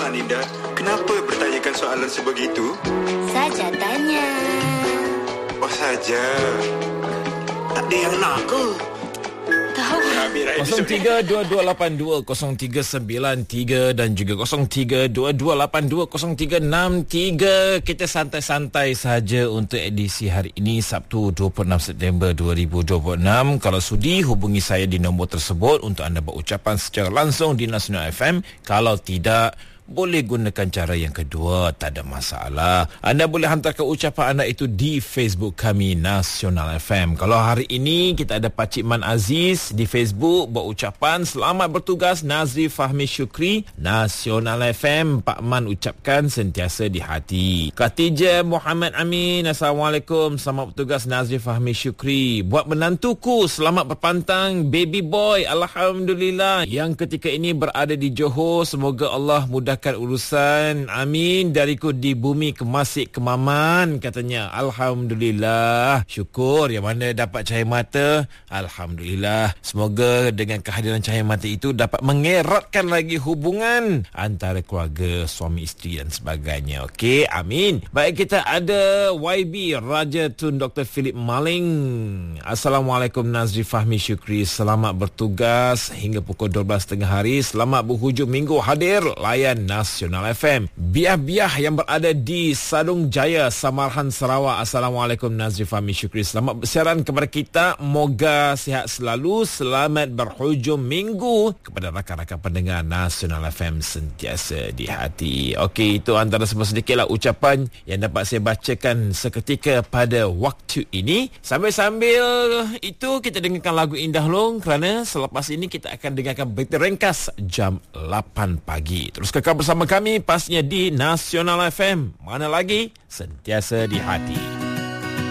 Aninda, kenapa bertanyakan soalan sebegitu? Saja tanya. Oh saja. Tak ada yang nak ke? Tahu. 0322820393 dan juga 0322820363. Kita santai-santai saja untuk edisi hari ini, Sabtu 26 September 2026. Kalau sudi, hubungi saya di nombor tersebut untuk anda berucapan secara langsung di Nasional FM. Kalau tidak, boleh gunakan cara yang kedua, tak ada masalah. Anda boleh hantarkan ucapan anda itu di Facebook kami, Nasional FM. Kalau hari ini kita ada Pakcik Man Aziz di Facebook berucapan selamat bertugas Nazri Fahmi Syukri, Nasional FM. Pak Man ucapkan sentiasa di hati. Khatijah Muhammad Amin, Assalamualaikum, selamat bertugas Nazri Fahmi Syukri. Buat menantuku, selamat berpantang baby boy, Alhamdulillah, yang ketika ini berada di Johor. Semoga Allah mudah urusan, amin. Dariku di bumi kemasik kemaman, katanya. Alhamdulillah, syukur. Yang mana dapat cahaya mata, Alhamdulillah. Semoga dengan kehadiran cahaya mata itu dapat mengeratkan lagi hubungan antara keluarga, suami isteri dan sebagainya. Okey, amin. Baik, kita ada YB Raja Tun Dr. Philip Maling. Assalamualaikum Nazri Fahmi Syukri, selamat bertugas hingga pukul 12.30 hari. Selamat berhujung minggu hadir layan Nasional FM. Biah-biah yang berada di Sadung Jaya, Samarhan, Sarawak. Assalamualaikum Nazri Fahmi Syukri, selamat bersiaran kepada kita. Moga sihat selalu, selamat berhujung minggu kepada rakan-rakan pendengar Nasional FM sentiasa di hati. Okey, itu antara sedikitlah ucapan yang dapat saya bacakan seketika pada waktu ini. Sambil-sambil itu kita dengarkan lagu indah long, kerana selepas ini kita akan dengarkan berita ringkas jam 8 pagi. Terus kekal bersama kami pastinya di Nasional FM. Mana lagi? Sentiasa di hati.